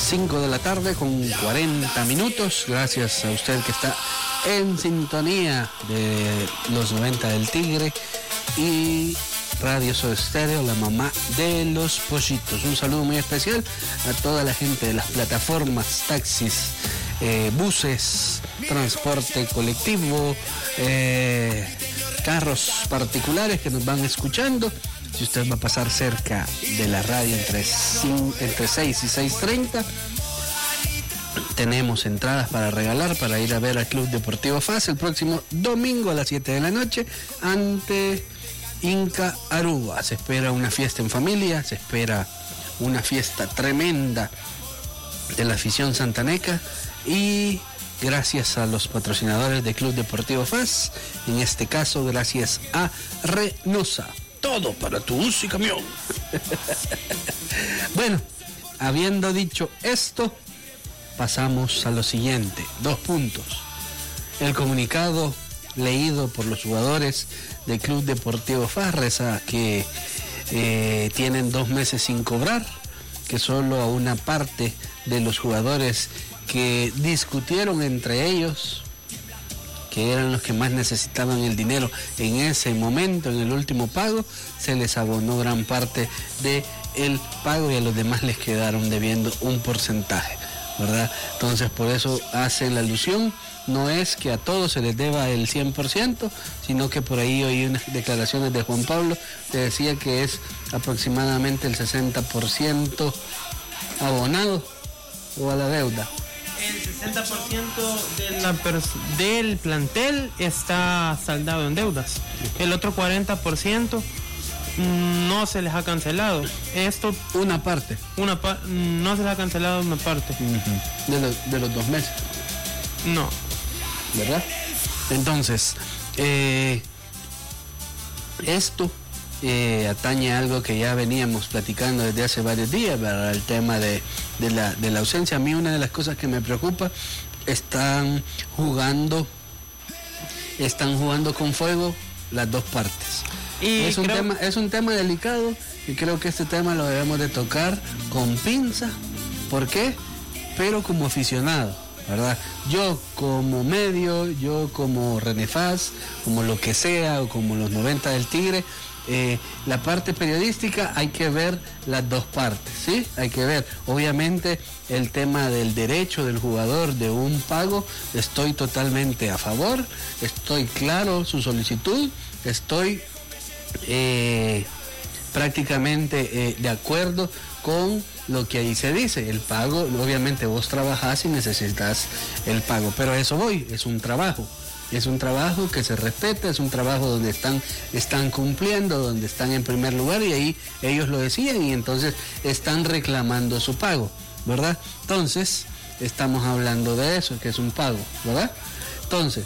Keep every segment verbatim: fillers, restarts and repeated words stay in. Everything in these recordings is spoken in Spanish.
cinco de la tarde con cuarenta minutos. Gracias a usted que está en sintonía de los noventa del Tigre y Radio Soda Stereo, la mamá de los pollitos. Un saludo muy especial a toda la gente de las plataformas, taxis, eh, buses, transporte colectivo, eh, carros particulares que nos van escuchando. Si usted va a pasar cerca de la radio entre, entre seis y seis treinta, tenemos entradas para regalar para ir a ver al Club Deportivo F A S el próximo domingo a las siete de la noche ante Inca Aruba. Se espera una fiesta en familia, se espera una fiesta tremenda de la afición santaneca y gracias a los patrocinadores del Club Deportivo F A S, en este caso gracias a Renosa. Todo para tu bus y camión. Bueno, habiendo dicho esto, pasamos a lo siguiente. Dos puntos. El comunicado leído por los jugadores del Club Deportivo F A S reza que eh, tienen dos meses sin cobrar, que solo a una parte de los jugadores que discutieron entre ellos, que eran los que más necesitaban el dinero en ese momento, en el último pago, se les abonó gran parte del pago y a los demás les quedaron debiendo un porcentaje, ¿verdad? Entonces por eso hace la alusión, no es que a todos se les deba el cien por ciento, sino que por ahí oí unas declaraciones de Juan Pablo que decía que es aproximadamente el sesenta por ciento abonado o a la deuda. El sesenta por ciento de la pers- del plantel está saldado en deudas. El otro cuarenta por ciento no se les ha cancelado. Esto Una parte. una pa- no se les ha cancelado una parte. Uh-huh. de, los, de los dos meses. No. ¿Verdad? Entonces, eh, esto eh, atañe a algo que ya veníamos platicando desde hace varios días, ¿verdad? El tema de, de, la, de la ausencia. A mí una de las cosas que me preocupa, están jugando, están jugando con fuego las dos partes. Y es, un creo... tema, es un tema delicado y creo que este tema lo debemos de tocar con pinza. ¿Por qué? Pero como aficionado, ¿verdad? Yo como medio, yo como René F A S, como lo que sea, o como los noventa del Tigre, eh, la parte periodística hay que ver las dos partes, ¿sí? Hay que ver, obviamente, el tema del derecho del jugador de un pago, estoy totalmente a favor, estoy claro su solicitud, estoy eh, prácticamente eh, de acuerdo con lo que ahí se dice, el pago, obviamente vos trabajás y necesitas el pago, pero a eso voy, es un trabajo, es un trabajo que se respeta, es un trabajo donde están, están cumpliendo, donde están en primer lugar y ahí ellos lo decían y entonces están reclamando su pago, ¿verdad? Entonces, estamos hablando de eso, que es un pago, ¿verdad? Entonces,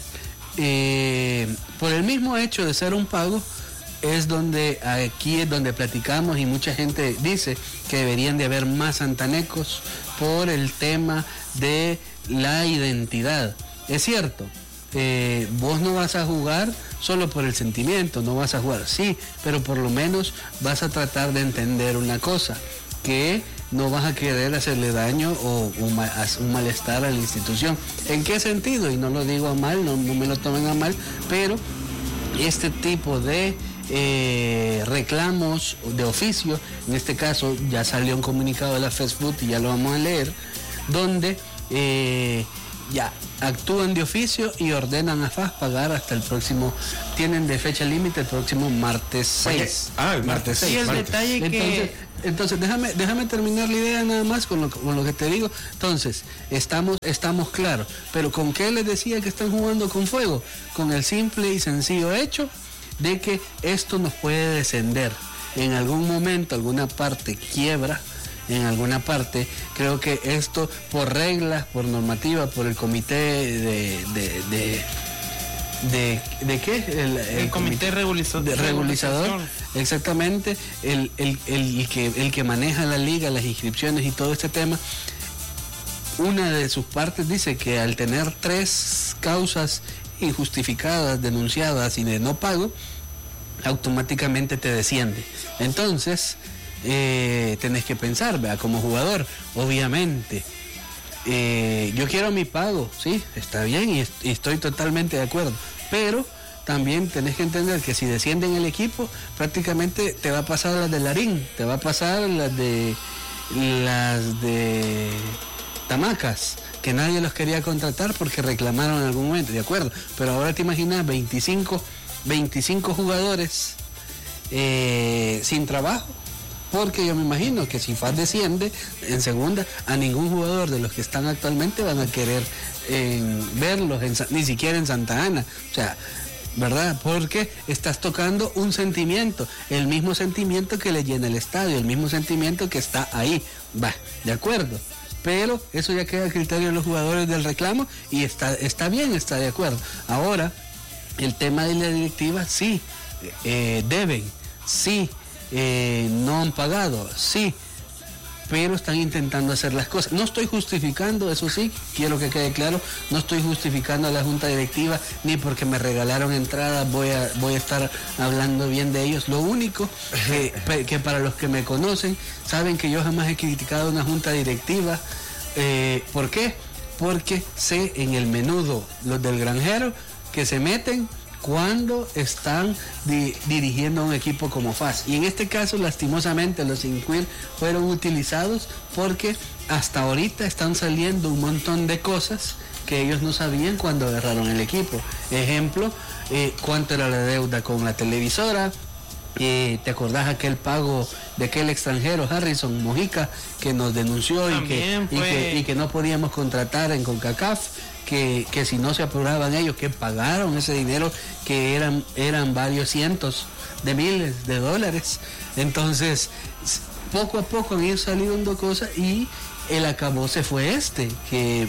eh, por el mismo hecho de ser un pago, es donde, aquí es donde platicamos y mucha gente dice que deberían de haber más santanecos por el tema de la identidad. Es cierto, eh, vos no vas a jugar solo por el sentimiento, no vas a jugar, sí, pero por lo menos vas a tratar de entender una cosa, que no vas a querer hacerle daño o un, mal, un malestar a la institución. ¿En qué sentido? Y no lo digo a mal, no, no me lo tomen a mal, pero este tipo de Eh, reclamos de oficio, en este caso ya salió un comunicado de la Facebook y ya lo vamos a leer, donde eh, ya actúan de oficio y ordenan a F A S pagar hasta el próximo, tienen de fecha límite el próximo martes seis. Ah, el martes seis. Y el martes. detalle Entonces, que... entonces déjame, déjame terminar la idea nada más con lo, con lo que te digo. Entonces, estamos, estamos claros, pero ¿con qué les decía que están jugando con fuego? Con el simple y sencillo hecho de que esto nos puede descender. En algún momento, alguna parte quiebra, en alguna parte, creo que esto por reglas, por normativa, por el comité de... de, de ¿De, de qué? El, el, el comité regulizador. De regulizador, exactamente, el, el, el, que, el que maneja la liga, las inscripciones y todo este tema, una de sus partes dice que al tener tres causas injustificadas, denunciadas y de no pago, automáticamente te desciende. Entonces, eh, tenés que pensar, ¿verdad? Como jugador, obviamente. Eh, yo quiero mi pago, sí, está bien y, est- y estoy totalmente de acuerdo, pero también tenés que entender que si descienden el equipo, prácticamente te va a pasar las de Larín, te va a pasar las de las de Tamacas, que nadie los quería contratar porque reclamaron en algún momento, de acuerdo, pero ahora te imaginas veinticinco, veinticinco jugadores eh, sin trabajo. Porque yo me imagino que si F A S desciende en segunda, a ningún jugador de los que están actualmente van a querer eh, verlos, en, ni siquiera en Santa Ana. O sea, ¿verdad? Porque estás tocando un sentimiento, el mismo sentimiento que le llena el estadio, el mismo sentimiento que está ahí. Va, de acuerdo. Pero eso ya queda a criterio de los jugadores del reclamo y está, está bien, está de acuerdo. Ahora, el tema de la directiva, sí, eh, deben, sí. Eh, no han pagado, sí, pero están intentando hacer las cosas. No estoy justificando, eso sí, quiero que quede claro, no estoy justificando a la junta directiva, ni porque me regalaron entradas voy a, voy a estar hablando bien de ellos. Lo único que, que para los que me conocen, saben que yo jamás he criticado a una junta directiva. Eh, ¿Por qué? Porque sé en el menudo, los del granjero, que se meten cuando están di- dirigiendo a un equipo como F A S. Y en este caso, lastimosamente, los Inquil fueron utilizados porque hasta ahorita están saliendo un montón de cosas que ellos no sabían cuando agarraron el equipo. Ejemplo, eh, cuánto era la deuda con la televisora. Eh, ¿Te acordás aquel pago de aquel extranjero, Harrison Mojica, que nos denunció y que, y, que, y que no podíamos contratar en CONCACAF? Que, que si no se apuraban ellos, que pagaron ese dinero, que eran, eran varios cientos de miles de dólares. Entonces, poco a poco han ido saliendo cosas y el acabose fue este, que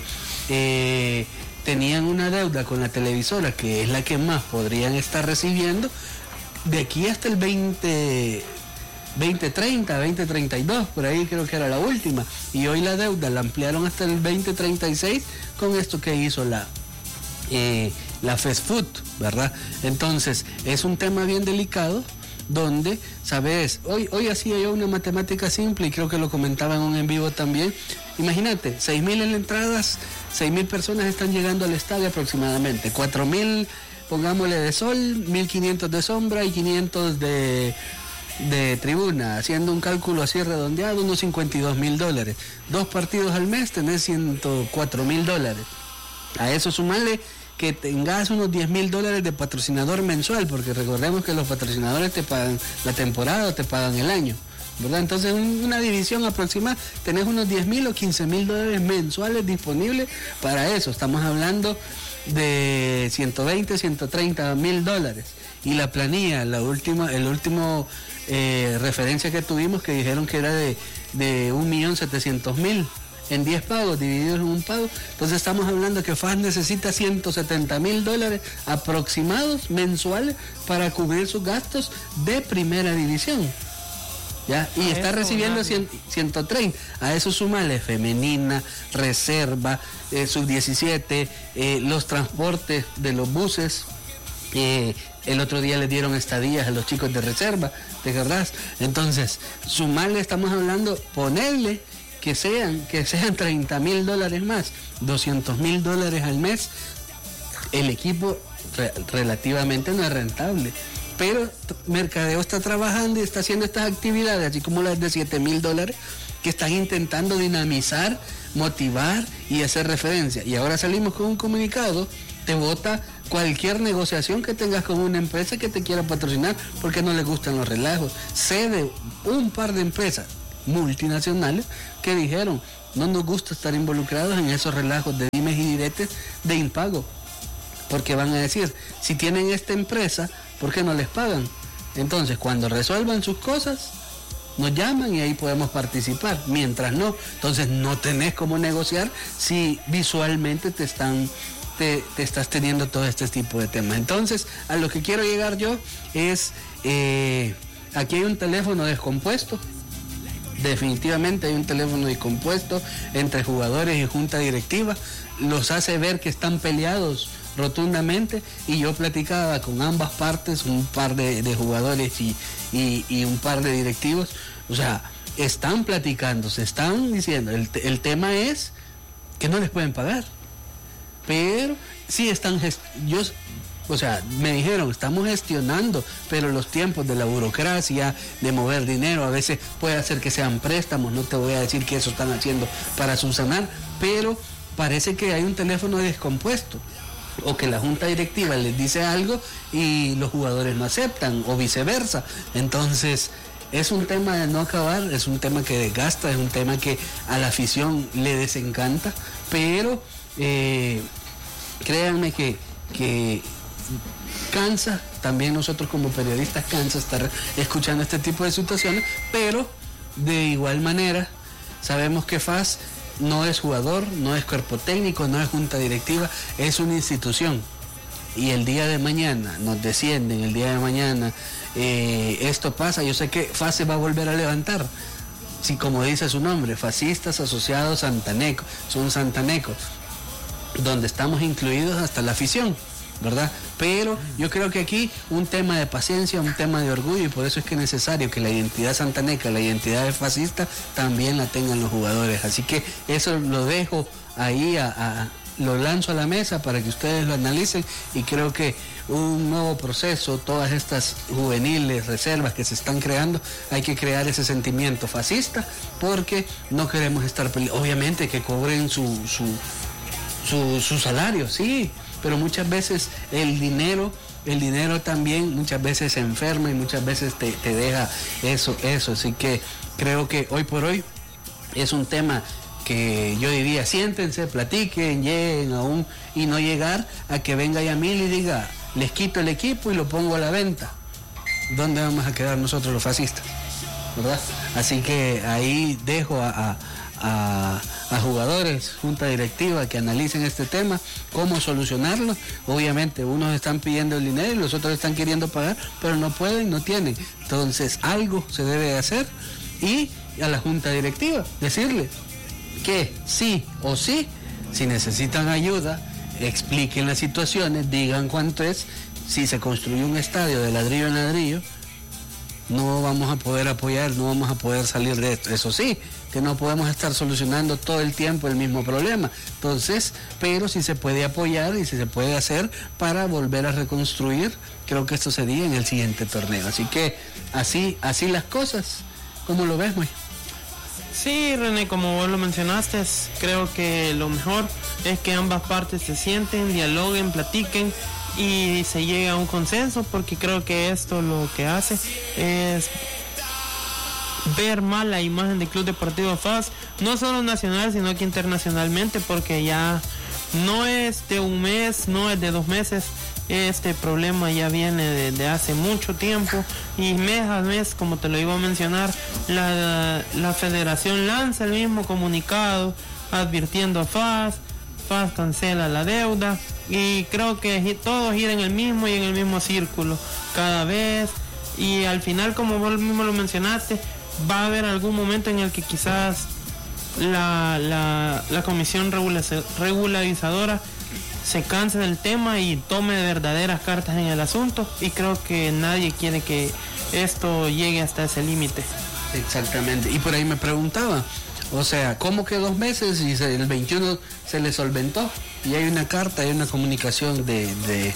eh, tenían una deuda con la televisora, que es la que más podrían estar recibiendo, de aquí hasta el veinte... veinte treinta, veinte treinta y dos, por ahí creo que era la última, y hoy la deuda la ampliaron hasta el veinte treinta y seis con esto que hizo la eh, la Fast Food, ¿verdad? Entonces es un tema bien delicado donde, sabes, hoy hoy hacía yo una matemática simple y creo que lo comentaba en un en vivo también. Imagínate, seis mil en entradas, seis mil personas están llegando al estadio aproximadamente, cuatro mil pongámosle de sol, mil quinientos de sombra y quinientos de de tribuna, haciendo un cálculo así redondeado, unos cincuenta y dos mil dólares. Dos partidos al mes tenés ciento cuatro mil dólares. A eso sumarle que tengas unos diez mil dólares de patrocinador mensual, porque recordemos que los patrocinadores te pagan la temporada o te pagan el año, ¿verdad? Entonces una división aproximada, tenés unos diez mil o quince mil dólares mensuales disponibles para eso. Estamos hablando de ciento veinte, ciento treinta mil dólares. Y la planilla, la última, el último eh, referencia que tuvimos, que dijeron que era de, de un millón setecientos mil en diez pagos, divididos en un pago. Entonces estamos hablando que F A S necesita ciento setenta mil dólares aproximados mensuales para cubrir sus gastos de primera división. ¿Ya? Y está recibiendo ciento treinta. A eso súmale femenina, reserva, eh, sub diecisiete, eh, los transportes de los buses. Eh, el otro día les dieron estadías a los chicos de reserva, ¿te acordás? Entonces, sumarle, estamos hablando, ponerle que sean, que sean treinta mil dólares más, doscientos mil dólares al mes, el equipo re- relativamente no es rentable. Pero Mercadeo está trabajando y está haciendo estas actividades, así como las de siete mil dólares, que están intentando dinamizar, motivar y hacer referencia. Y ahora salimos con un comunicado, te vota cualquier negociación que tengas con una empresa que te quiera patrocinar porque no le gustan los relajos. Sé de un par de empresas multinacionales que dijeron, no nos gusta estar involucrados en esos relajos de dimes y diretes de impago. Porque van a decir, si tienen esta empresa, ¿por qué no les pagan? Entonces, cuando resuelvan sus cosas, nos llaman y ahí podemos participar. Mientras no, entonces no tenés cómo negociar si visualmente te están te, te estás teniendo todo este tipo de temas. Entonces, a lo que quiero llegar yo es, eh, aquí hay un teléfono descompuesto. Definitivamente hay un teléfono descompuesto entre jugadores y junta directiva. Los hace ver que están peleados rotundamente, y yo platicaba con ambas partes, un par de, de jugadores y, y, y un par de directivos, O sea, están platicando, se están diciendo, el, el tema es que no les pueden pagar, pero sí están, yo, o sea, me dijeron, estamos gestionando, pero los tiempos de la burocracia, de mover dinero, a veces puede hacer que sean préstamos, no te voy a decir que eso están haciendo para subsanar, pero parece que hay un teléfono descompuesto, o que la junta directiva les dice algo y los jugadores no aceptan, o viceversa. Entonces es un tema de no acabar, es un tema que desgasta, es un tema que a la afición le desencanta, pero eh, créanme que, que cansa, también nosotros como periodistas cansa estar escuchando este tipo de situaciones, pero de igual manera sabemos que F A S no es jugador, no es cuerpo técnico, no es junta directiva, es una institución. Y el día de mañana nos descienden, el día de mañana eh, esto pasa, yo sé que F A S se va a volver a levantar. Si como dice su nombre, Fascistas Asociados Santaneco, son santanecos, donde estamos incluidos hasta la afición, ¿verdad? Pero yo creo que aquí un tema de paciencia, un tema de orgullo, y por eso es que es necesario que la identidad santaneca, la identidad de fascista, también la tengan los jugadores. Así que eso lo dejo ahí, a, a, lo lanzo a la mesa para que ustedes lo analicen, y creo que un nuevo proceso, todas estas juveniles reservas que se están creando, hay que crear ese sentimiento fascista, porque no queremos estar peleando. Obviamente que cobren su, su, su, su salario, sí, pero muchas veces el dinero, el dinero también muchas veces se enferma y muchas veces te, te deja eso, eso. Así que creo que hoy por hoy es un tema que yo diría, siéntense, platiquen, lleguen aún, y no llegar a que venga Yamil y diga, les quito el equipo y lo pongo a la venta. ¿Dónde vamos a quedar nosotros los fascistas? ¿Verdad? Así que ahí dejo a... a A, a jugadores, junta directiva, que analicen este tema, cómo solucionarlo. Obviamente unos están pidiendo el dinero y los otros están queriendo pagar, pero no pueden, no tienen. Entonces algo se debe de hacer, y a la junta directiva decirle que sí o sí, si necesitan ayuda, expliquen las situaciones, digan cuánto es. Si se construye un estadio de ladrillo en ladrillo, no vamos a poder apoyar, no vamos a poder salir de esto. Eso sí, que no podemos estar solucionando todo el tiempo el mismo problema. Entonces, pero si se puede apoyar y si se puede hacer para volver a reconstruir, creo que esto sería en el siguiente torneo. Así que así, así las cosas. ¿Cómo lo ves, Moy? Sí, René, como vos lo mencionaste, creo que lo mejor es que ambas partes se sienten, dialoguen, platiquen y se llegue a un consenso, porque creo que esto lo que hace es ver mal la imagen del Club Deportivo F A S, no solo nacional sino que internacionalmente, porque ya no es de un mes, no es de dos meses, este problema ya viene desde hace mucho tiempo, y mes a mes, como te lo iba a mencionar, la, la federación lanza el mismo comunicado advirtiendo a F A S, F A S cancela la deuda, y creo que todos giran en el mismo y en el mismo círculo cada vez, y al final, como vos mismo lo mencionaste, va a haber algún momento en el que quizás la, la, la comisión regularizadora se canse del tema y tome verdaderas cartas en el asunto, y creo que nadie quiere que esto llegue hasta ese límite. Exactamente, y por ahí me preguntaba, o sea, ¿cómo que dos meses y se, el veintiuno se le solventó? Y hay una carta, hay una comunicación de de,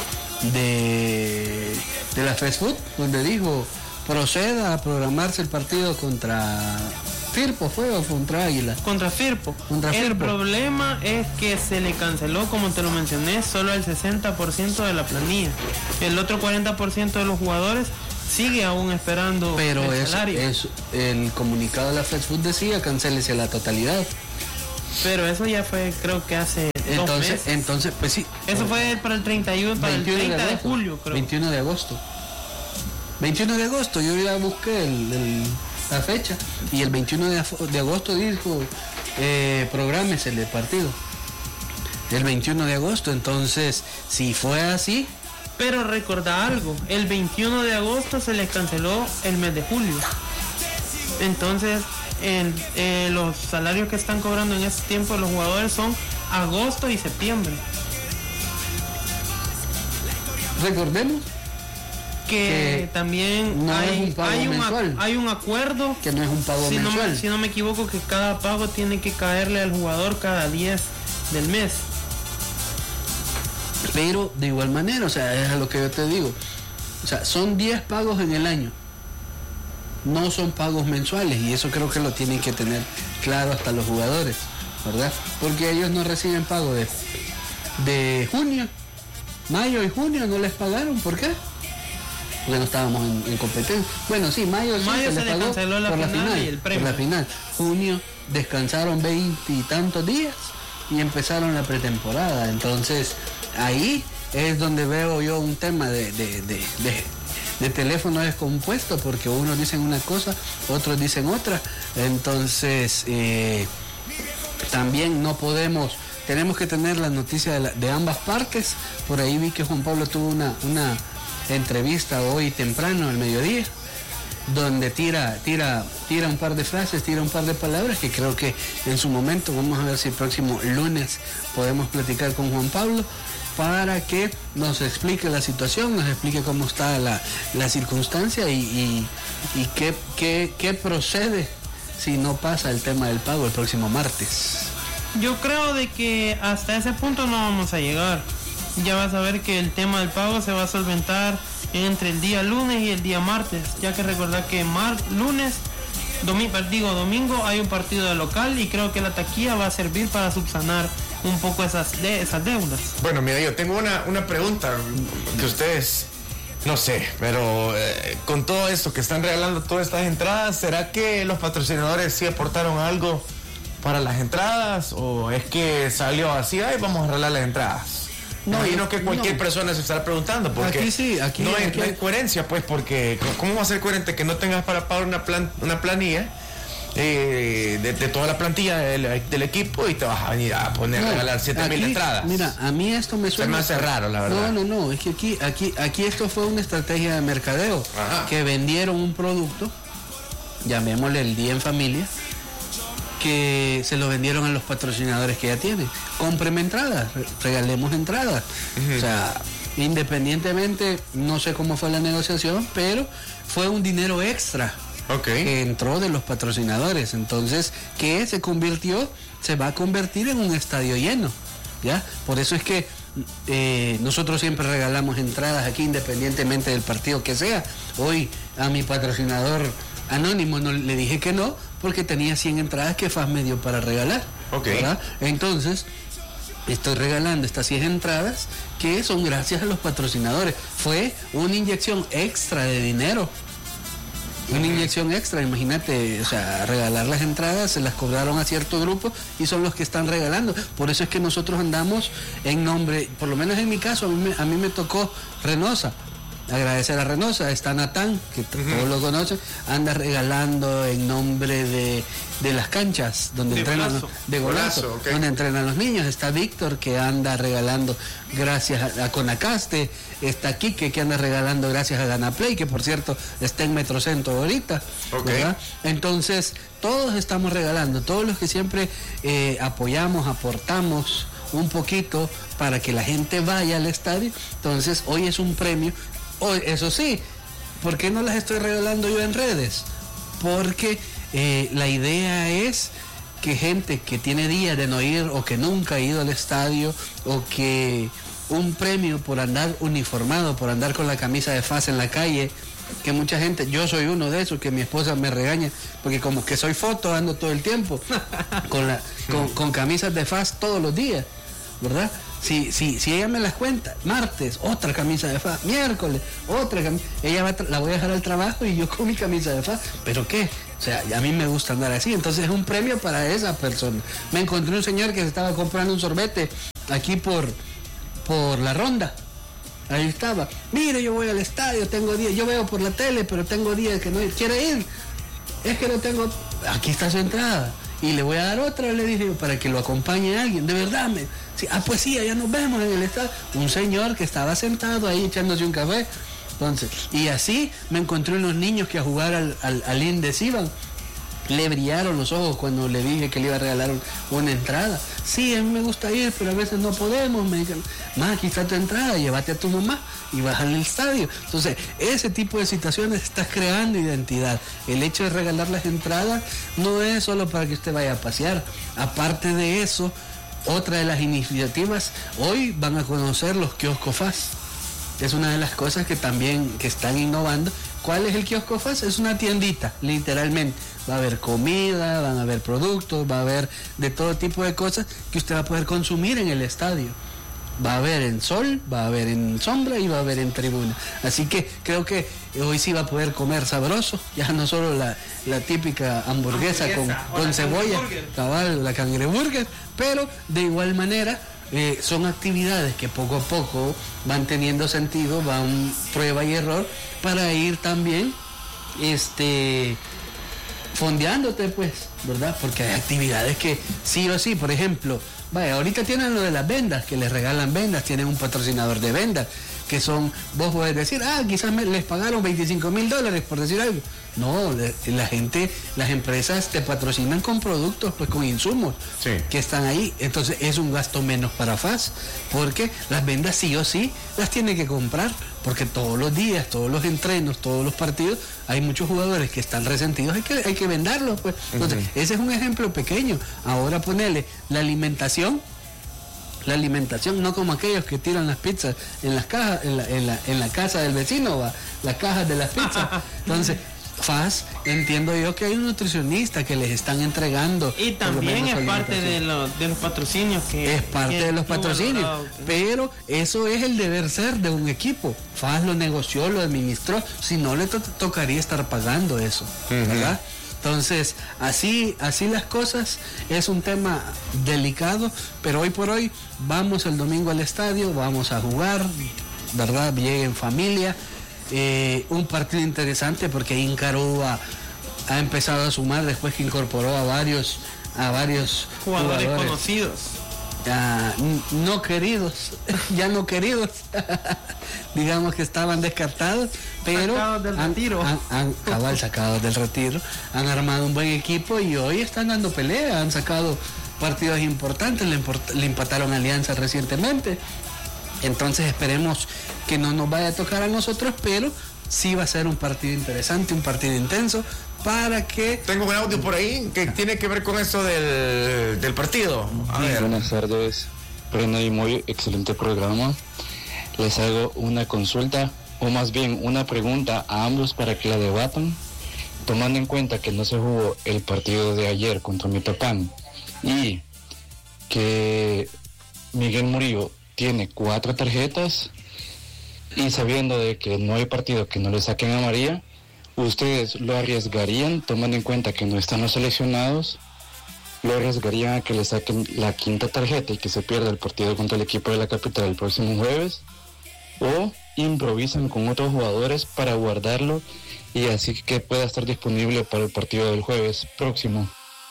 de, de la FESFUT, donde dijo, proceda a programarse el partido contra Firpo, ¿fue o contra Águila? Contra Firpo. Contra el Firpo. problema es que se le canceló, como te lo mencioné, solo el sesenta por ciento de la planilla. El otro cuarenta por ciento de los jugadores sigue aún esperando pero el eso, salario. Eso, el comunicado de la FESFUT decía, cancélese la totalidad. Pero eso ya fue, creo que hace entonces, dos meses. Entonces, pues sí. Eso fue para el treinta y uno, para el treinta de, de julio, creo. veintiuno de agosto. veintiuno de agosto, yo ya busqué el, el, la fecha, y el veintiuno de, de agosto dijo, eh, prográmese el partido. El veintiuno de agosto, entonces, si fue así. Pero recordá algo, el veintiuno de agosto se les canceló el mes de julio. Entonces, el, eh, los salarios que están cobrando en ese tiempo los jugadores son agosto y septiembre. Recordemos que, que también no hay, es un pago hay, mensual, un, hay un acuerdo que no es un pago si mensual. No me, si no me equivoco, que cada pago tiene que caerle al jugador cada diez del mes. Pero de igual manera, o sea, es a lo que yo te digo, o sea, son diez pagos en el año, no son pagos mensuales, y eso creo que lo tienen que tener claro hasta los jugadores, ¿verdad? Porque ellos no reciben pago de, de junio, mayo y junio no les pagaron. ¿Por qué? Porque no estábamos en, en competencia. Bueno, sí, mayo, mayo sí, se, se les pagó canceló la por final, la final y el premio. Por la final. Junio descansaron veinte y tantos días y empezaron la pretemporada. Entonces, ahí es donde veo yo un tema de, de, de, de, de teléfono descompuesto, porque unos dicen una cosa, otros dicen otra. Entonces, eh, también no podemos... Tenemos que tener la noticia de, la, de ambas partes. Por ahí vi que Juan Pablo tuvo una, una entrevista hoy temprano, al mediodía, donde tira, tira, tira un par de frases, tira un par de palabras que creo que en su momento, vamos a ver si el próximo lunes podemos platicar con Juan Pablo para que nos explique la situación, nos explique cómo está la, la circunstancia y, y, y qué, qué, qué procede si no pasa el tema del pago el próximo martes. Yo creo de que hasta ese punto no vamos a llegar. Ya vas a ver que el tema del pago se va a solventar entre el día lunes y el día martes, ya que recordar que mar, lunes, domingo, digo, domingo hay un partido de local y creo que la taquilla va a servir para subsanar un poco esas, de, esas deudas. Bueno, mira, yo tengo una, una pregunta que ustedes, no sé, pero eh, con todo esto que están regalando todas estas entradas, ¿será que los patrocinadores sí aportaron algo para las entradas o es que salió así, ay, vamos a regalar las entradas? No, y no que cualquier no. persona se estará preguntando, porque aquí sí, aquí, no, hay, aquí no hay coherencia, pues, porque ¿cómo va a ser coherente que no tengas para pagar una, plan, una planilla eh, de, de toda la plantilla del, del equipo y te vas a venir a poner no, a regalar siete mil entradas? Mira, a mí esto me suena... Se me hace raro, la verdad. No, no, no, es que aquí, aquí, aquí esto fue una estrategia de mercadeo. Ajá. Que vendieron un producto, llamémosle el Día en Familia, que se lo vendieron a los patrocinadores que ya tienen. Cómpreme entradas, regalemos entradas. Uh-huh. O sea, independientemente, no sé cómo fue la negociación, pero fue un dinero extra okay. que entró de los patrocinadores. Entonces, que se convirtió, se va a convertir en un estadio lleno, ¿ya? Por eso es que eh, nosotros siempre regalamos entradas aquí, independientemente del partido que sea. Hoy a mi patrocinador anónimo no le dije que no, porque tenía cien entradas que F A S me dio para regalar. Okay. ¿Verdad? Entonces, estoy regalando estas cien entradas que son gracias a los patrocinadores. Fue una inyección extra de dinero. Una inyección extra, imagínate, o sea, regalar las entradas, se las cobraron a cierto grupo y son los que están regalando. Por eso es que nosotros andamos en nombre, por lo menos en mi caso, a mí me, a mí me tocó Reynosa. Agradecer a Reynosa, está Natán, que uh-huh. todos lo conocen, anda regalando en nombre de, de las canchas donde de entrenan golazo. de golazo, golazo okay. donde entrenan los niños. Está Víctor, que anda regalando gracias a, a Conacaste. Está Quique, que anda regalando gracias a Ganaplay, que por cierto está en Metrocentro ahorita, okay. ¿verdad? Entonces todos estamos regalando, todos los que siempre eh, apoyamos, aportamos un poquito para que la gente vaya al estadio. Entonces hoy es un premio. Hoy, eso sí, ¿por qué no las estoy regalando yo en redes? Porque eh, la idea es que gente que tiene días de no ir o que nunca ha ido al estadio o que un premio por andar uniformado, por andar con la camisa de F A S en la calle, que mucha gente, yo soy uno de esos que mi esposa me regaña porque como que soy foto ando todo el tiempo con, la, con, con camisas de F A S todos los días, ¿verdad? Si, si, si ella me las cuenta, martes, otra camisa de F A S, miércoles, otra camisa, ella va, la voy a dejar al trabajo y yo con mi camisa de F A S, ¿pero qué? O sea, a mí me gusta andar así, entonces es un premio para esa persona. Me encontré un señor que se estaba comprando un sorbete aquí por, por la Ronda, ahí estaba, mire, yo voy al estadio, tengo días, yo veo por la tele, pero tengo días que no quiere ir, es que no tengo, aquí está su entrada. Y le voy a dar otra, le dije, para que lo acompañe alguien, de verdad, me, sí, ah, pues sí, allá nos vemos en el estadio. Un señor que estaba sentado ahí echándose un café. Entonces, y así me encontré unos niños que a jugar al, al, al Indes iban. Le brillaron los ojos cuando le dije que le iba a regalar un, una entrada. Sí, a mí me gusta ir, pero a veces no podemos. Me dijeron, más aquí está tu entrada, llévate a tu mamá y vas al estadio. Entonces, ese tipo de situaciones estás creando identidad. El hecho de regalar las entradas no es solo para que usted vaya a pasear. Aparte de eso, otra de las iniciativas, hoy van a conocer los kioscos F A S. Es una de las cosas que también que están innovando. ¿Cuál es el kiosco F A S? Es una tiendita, literalmente. Va a haber comida, van a haber productos, va a haber de todo tipo de cosas que usted va a poder consumir en el estadio. Va a haber en sol, va a haber en sombra y va a haber en tribuna. Así que creo que hoy sí va a poder comer sabroso, ya no solo la, la típica hamburguesa, hamburguesa con, con cebolla, cabal, la cangreburger, pero de igual manera eh, son actividades que poco a poco van teniendo sentido, van prueba y error para ir también este fondeándote, pues, ¿verdad? Porque hay actividades que sí o sí, por ejemplo, vaya, ahorita tienen lo de las vendas, que les regalan vendas, tienen un patrocinador de vendas, que son, vos podés decir, ah, quizás me, les pagaron veinticinco mil dólares, por decir algo. No, la gente, las empresas te patrocinan con productos, pues con insumos sí. que están ahí. Entonces es un gasto menos para F A S, porque las vendas sí o sí las tiene que comprar, porque todos los días, todos los entrenos, todos los partidos, hay muchos jugadores que están resentidos, hay que, hay que venderlos, pues. Entonces, uh-huh. ese es un ejemplo pequeño. Ahora ponerle la alimentación, la alimentación, no como aquellos que tiran las pizzas en las cajas, en la, en la, en la casa del vecino, va, las cajas de las pizzas. Entonces, F A S, entiendo yo que hay un nutricionista que les están entregando. Y también es parte de, lo, de los patrocinios que es parte que de los patrocinios, valorado, pero eso es el deber ser de un equipo. F A S lo negoció, lo administró, si no le to- tocaría estar pagando eso, uh-huh. ¿verdad? Entonces, así, así las cosas, es un tema delicado, pero hoy por hoy vamos el domingo al estadio, vamos a jugar, ¿verdad? Lleguen familia. Eh, un partido interesante porque Incarúa ha empezado a sumar después que incorporó a varios a varios jugadores, jugadores conocidos, uh, no queridos, ya no queridos, digamos que estaban descartados, pero sacados del han, retiro, han, han, cabal, sacados del retiro, han armado un buen equipo y hoy están dando pelea, han sacado partidos importantes, le, import, le empataron a Alianza recientemente. Entonces esperemos que no nos vaya a tocar a nosotros, pero sí va a ser un partido interesante, un partido intenso, para que... Tengo un audio por ahí que tiene que ver con eso del, del partido. A ver. Buenas tardes, Breno y Moy, excelente programa. Les hago una consulta, o más bien una pregunta a ambos para que la debatan, tomando en cuenta que no se jugó el partido de ayer contra Mitopán y que Miguel Murillo tiene cuatro tarjetas y sabiendo de que no hay partido que no le saquen a María, ¿ustedes lo arriesgarían, tomando en cuenta que no están los seleccionados? ¿Lo arriesgarían a que le saquen la quinta tarjeta y que se pierda el partido contra el equipo de la capital el próximo jueves? ¿O improvisan con otros jugadores para guardarlo y así que pueda estar disponible para el partido del jueves próximo?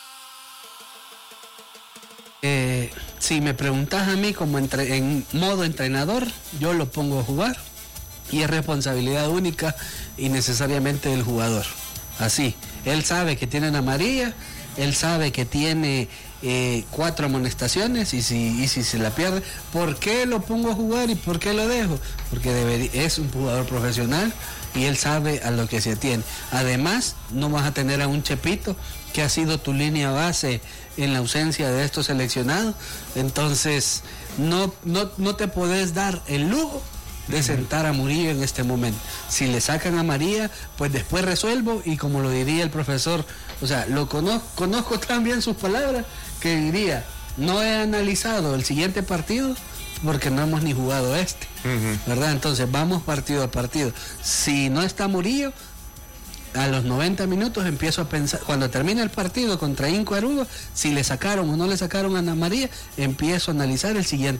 Eh, si me preguntas a mí como entre, en modo entrenador, yo lo pongo a jugar y es responsabilidad única y necesariamente del jugador. Así, él sabe que tiene una amarilla, él sabe que tiene eh, cuatro amonestaciones y si, y si se la pierde, ¿por qué lo pongo a jugar y por qué lo dejo? Porque debería, es un jugador profesional y él sabe a lo que se atiene. Además, no vas a tener a un Chepito que ha sido tu línea base en la ausencia de estos seleccionados, entonces no, no, no te podés dar el lujo de sentar a Murillo en este momento. Si le sacan a María, pues después resuelvo y como lo diría el profesor, o sea, lo conozco, conozco tan bien sus palabras que diría, no he analizado el siguiente partido porque no hemos ni jugado este, uh-huh. ¿verdad? Entonces vamos partido a partido. Si no está Murillo, a los noventa minutos empiezo a pensar, cuando termina el partido contra Inco Aruba, si le sacaron o no le sacaron a Ana María, empiezo a analizar el siguiente